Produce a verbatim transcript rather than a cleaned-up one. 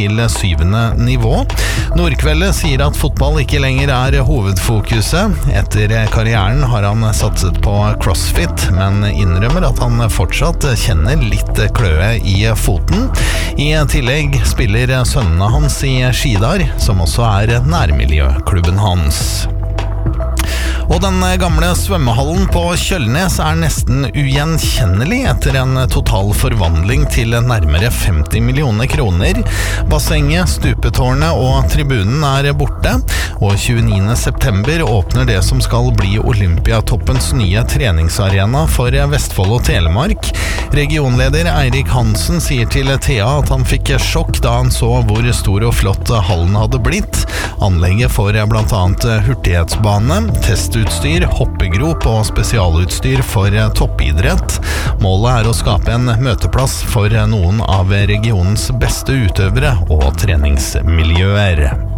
til syvende nivå. Nordkveldet sier at fotball ikke lenger er hovedfokuset. Etter karrieren har han satset på CrossFit, men innrømmer at han fortsatt kjenner litt kløe i foten. I tillegg spiller sønnene hans i Skidar, som også er nærmiljøklubben hans. Og den gamle svømmehallen på Kjølnes er nesten ugjenkjennelig etter en total forvandling til nærmere femti millioner kroner. Bassenget, stupetårnet og tribunen er borte, og tjueniende september åpner det som skal bli Olympiatoppens nye treningsarena for Vestfold og Telemark. Regionleder Eirik Hansen sier til Thea at han fikk sjokk da han så hvor stor og flott hallen hadde blitt. Anlegget får blant annet hurtighetsbane, testutstyr, hoppegrop og spesialutstyr for toppidrett. Målet er å skape en møteplass for noen av regionens beste utøvere og treningsmiljøer.